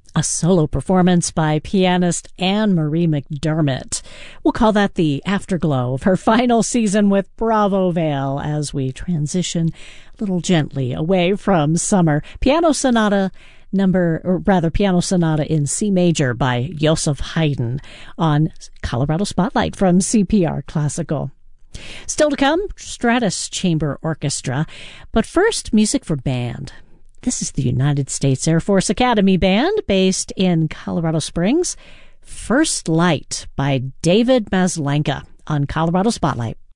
a solo performance by pianist Anne-Marie McDermott. We'll call that the afterglow of her final season with Bravo Vale as we transition a little gently away from summer. Piano Sonata in C major by Joseph Haydn on Colorado Spotlight from CPR Classical. Still to come, Stratus Chamber Orchestra, but first, music for band. This is the United States Air Force Academy Band based in Colorado Springs. First Light by David Maslanka on Colorado Spotlight.